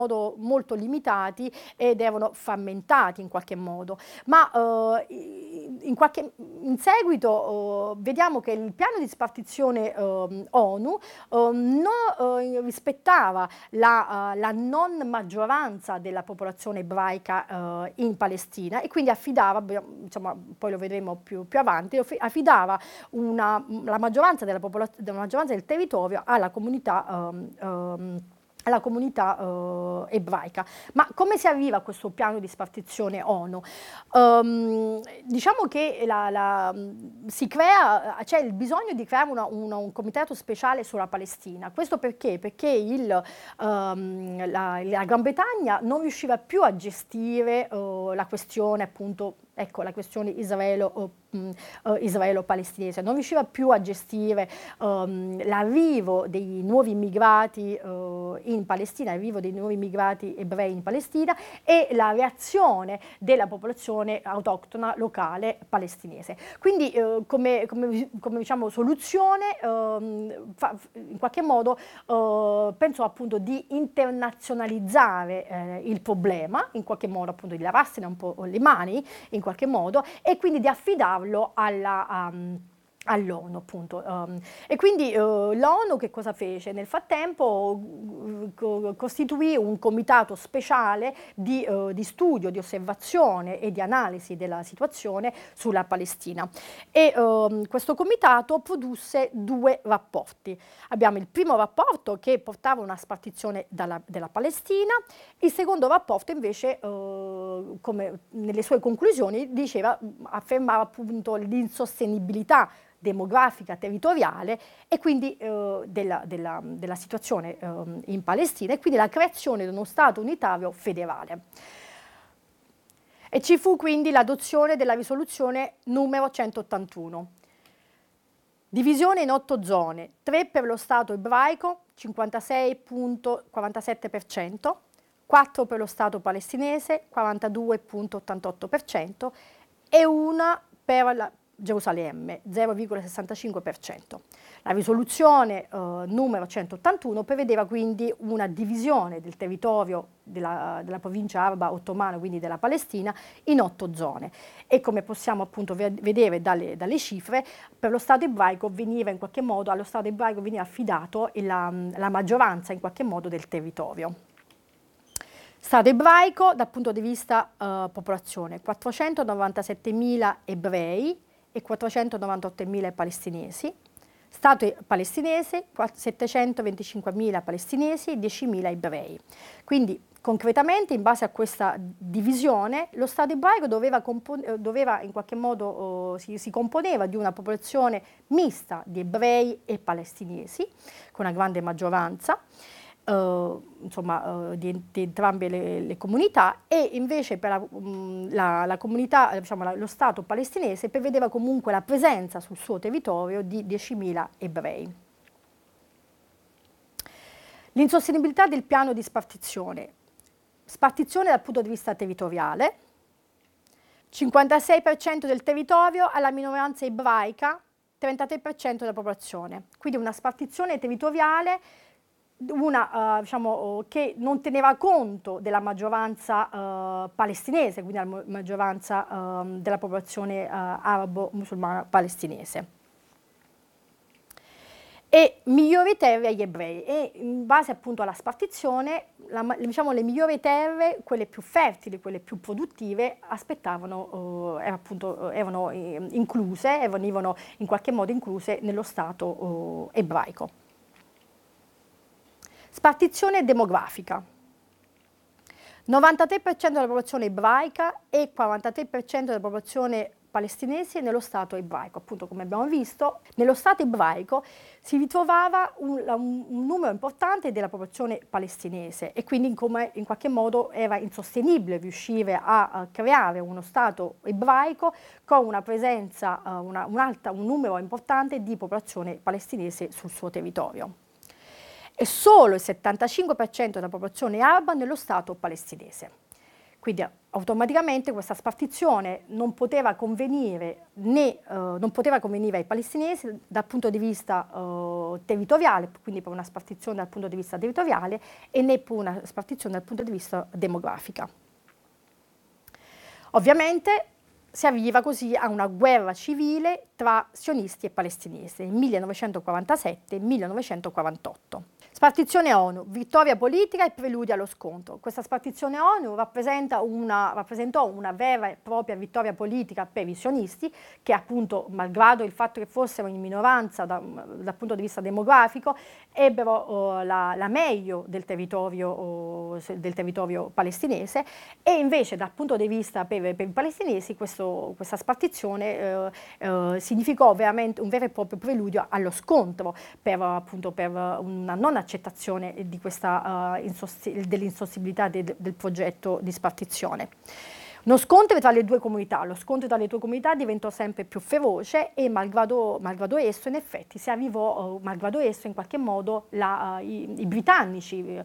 molto limitati ed erano frammentati in qualche modo, ma in seguito vediamo che il piano di spartizione ONU non rispettava la non maggioranza della popolazione ebraica in Palestina, e quindi affidava, insomma, poi lo vedremo più avanti, affidava la maggioranza maggioranza del territorio alla comunità ebraica. Ma come si arriva a questo piano di spartizione ONU? Diciamo che c'è il bisogno di creare un comitato speciale sulla Palestina. Questo perché? Perché la Gran Bretagna non riusciva più a gestire la questione, appunto, ecco, la questione israelo-palestinese, non riusciva più a gestire l'arrivo dei nuovi immigrati in Palestina, l'arrivo dei nuovi immigrati ebrei in Palestina e la reazione della popolazione autoctona locale palestinese. Quindi come diciamo, soluzione in qualche modo penso appunto di internazionalizzare il problema, in qualche modo appunto di lavarsene un po' le mani in qualche modo, e quindi di affidarlo all'ONU, appunto. E quindi l'ONU che cosa fece? Nel frattempo costituì un comitato speciale di studio, di osservazione e di analisi della situazione sulla Palestina, e questo comitato produsse 2 rapporti. Abbiamo il primo rapporto che portava una spartizione della Palestina, il secondo rapporto invece come nelle sue conclusioni affermava appunto l'insostenibilità demografica, territoriale e quindi della situazione in Palestina, e quindi la creazione di uno Stato unitario federale. E ci fu quindi l'adozione della risoluzione numero 181. Divisione in 8 zone, 3 per lo Stato ebraico, 56,47%, 4 per lo Stato palestinese, 42,88%, e una per Gerusalemme, 0,65%. La risoluzione numero 181 prevedeva quindi una divisione del territorio della provincia araba ottomana, quindi della Palestina, in 8 zone. E come possiamo appunto vedere dalle cifre, per lo Stato ebraico veniva in qualche modo, allo Stato ebraico veniva affidato la maggioranza in qualche modo del territorio. Stato ebraico dal punto di vista popolazione, 497.000 ebrei e 498.000 palestinesi. Stato palestinese, 725.000 palestinesi e 10.000 ebrei. Quindi concretamente, in base a questa divisione, lo Stato ebraico doveva in qualche modo, si componeva di una popolazione mista di ebrei e palestinesi, con una grande maggioranza, insomma, di entrambe le comunità, e invece per la comunità, diciamo, lo Stato palestinese prevedeva comunque la presenza sul suo territorio di 10.000 ebrei. L'insostenibilità del piano di spartizione. Spartizione dal punto di vista territoriale, 56% del territorio alla minoranza ebraica, 33% della popolazione, quindi una spartizione territoriale diciamo, che non teneva conto della maggioranza palestinese, quindi la maggioranza della popolazione arabo-musulmana palestinese. E migliori terre agli ebrei, e in base appunto alla spartizione, diciamo, le migliori terre, quelle più fertili, quelle più produttive, erano incluse, venivano in qualche modo incluse nello Stato ebraico. Spartizione demografica. 93% della popolazione ebraica e 43% della popolazione palestinese nello Stato ebraico. Appunto, come abbiamo visto, nello Stato ebraico si ritrovava un numero importante della popolazione palestinese, e quindi in qualche modo era insostenibile riuscire a creare uno Stato ebraico con una presenza, un numero importante di popolazione palestinese sul suo territorio. E solo il 75% della popolazione araba nello Stato palestinese. Quindi automaticamente questa spartizione non poteva convenire ai palestinesi dal punto di vista territoriale, quindi per una spartizione dal punto di vista territoriale, e né per una spartizione dal punto di vista demografica. Ovviamente si arriva così a una guerra civile tra sionisti e palestinesi nel 1947 e 1948. Spartizione ONU, vittoria politica e preludio allo scontro. Questa spartizione ONU rappresentò una vera e propria vittoria politica per i sionisti, che appunto, malgrado il fatto che fossero in minoranza dal punto di vista demografico, ebbero la meglio del territorio palestinese, e invece dal punto di vista per i palestinesi questa spartizione significò veramente un vero e proprio preludio allo scontro per una non accettazione di dell'insostenibilità del progetto di spartizione. Lo scontro tra le due comunità diventò sempre più feroce, e malgrado esso, in effetti, malgrado esso, in qualche modo i britannici,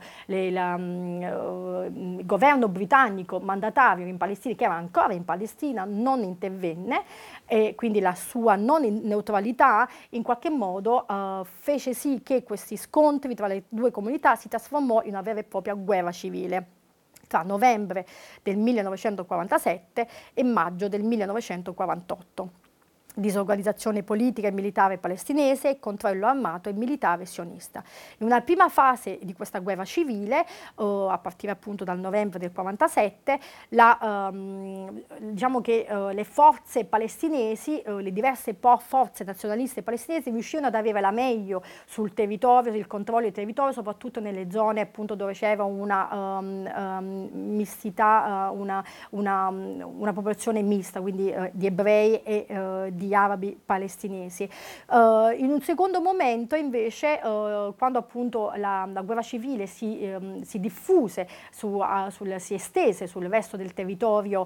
il governo britannico mandatario in Palestina, che era ancora in Palestina, non intervenne, e quindi la sua non neutralità in qualche modo fece sì che questi scontri tra le due comunità si trasformò in una vera e propria guerra civile tra novembre del 1947 e maggio del 1948. Disorganizzazione politica e militare palestinese e controllo armato e militare sionista. In una prima fase di questa guerra civile, a partire appunto dal novembre del 47, diciamo che le forze palestinesi, le diverse forze nazionaliste palestinesi, riuscirono ad avere la meglio sul territorio, il controllo del territorio, soprattutto nelle zone appunto dove c'era una mistità, una popolazione mista, quindi di ebrei e di arabi palestinesi. In un secondo momento invece, quando appunto la guerra civile si diffuse, si estese sul resto del territorio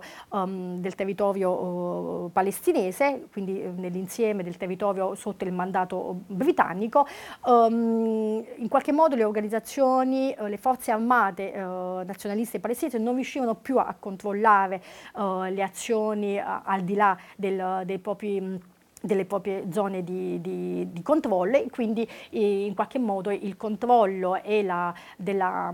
palestinese, quindi nell'insieme del territorio sotto il mandato britannico, in qualche modo le organizzazioni, le forze armate nazionaliste palestinesi non riuscivano più a controllare le azioni al di là delle proprie zone di controllo, e quindi in qualche modo il controllo della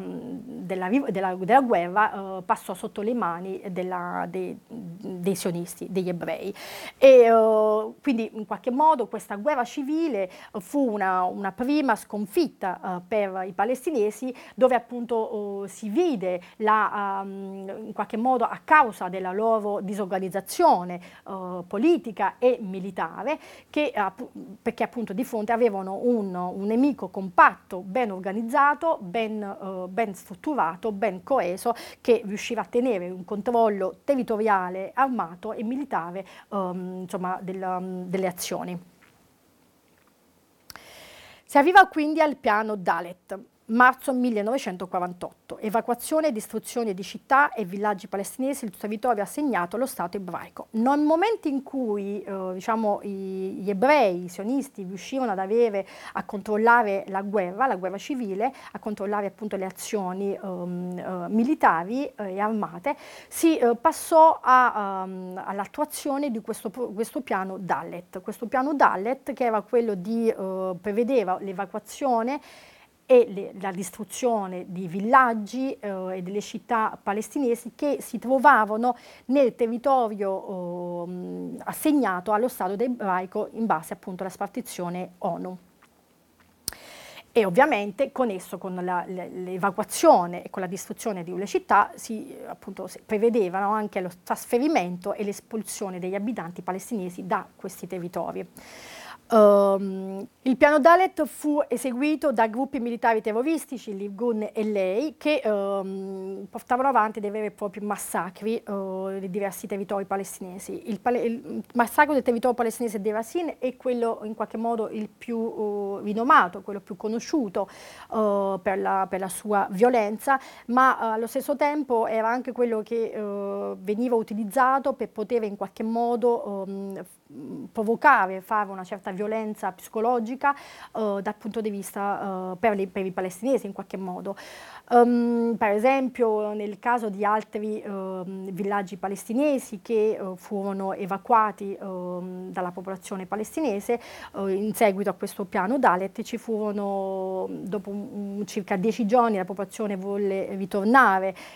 guerra passò sotto le mani dei sionisti, degli ebrei, e quindi in qualche modo questa guerra civile fu una prima sconfitta per i palestinesi, dove appunto si vide in qualche modo, a causa della loro disorganizzazione politica e militare, perché appunto di fronte avevano un nemico compatto, ben organizzato, ben strutturato, ben coeso, che riusciva a tenere un controllo territoriale, armato e militare insomma, delle azioni. Si arriva quindi al piano Dalet. Marzo 1948, evacuazione e distruzione di città e villaggi palestinesi, il territorio assegnato allo Stato ebraico. Nel momento in cui diciamo, gli ebrei, i sionisti, riuscirono a controllare la guerra civile, a controllare appunto le azioni militari e armate, si passò all'attuazione di questo piano Dalet. Questo piano Dalet, che era quello prevedeva l'evacuazione e la distruzione di villaggi e delle città palestinesi che si trovavano nel territorio assegnato allo Stato ebraico in base appunto alla spartizione ONU. E ovviamente con esso, con l'evacuazione e con la distruzione di quelle città, si prevedevano anche lo trasferimento e l'espulsione degli abitanti palestinesi da questi territori. Il piano Dalet fu eseguito da gruppi militari terroristici, l'Irgun e l'EI, che portavano avanti dei veri e propri massacri di diversi territori palestinesi. Il massacro del territorio palestinese di Rasin è quello in qualche modo il più rinomato, quello più conosciuto per la sua violenza, ma allo stesso tempo era anche quello che veniva utilizzato per poter in qualche modo provocare, fare una certa violenza psicologica dal punto di vista per i palestinesi in qualche modo. Per esempio nel caso di altri villaggi palestinesi che furono evacuati dalla popolazione palestinese in seguito a questo piano Dalet, ci furono dopo circa 10 giorni la popolazione volle ritornare